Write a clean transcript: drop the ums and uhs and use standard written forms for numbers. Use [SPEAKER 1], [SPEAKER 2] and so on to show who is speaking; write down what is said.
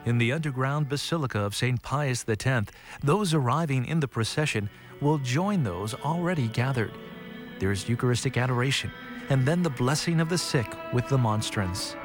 [SPEAKER 1] In the underground Basilica of St. Pius X, those arriving in the procession will join those already gathered. There is Eucharistic adoration, and then the blessing of the sick with the monstrance.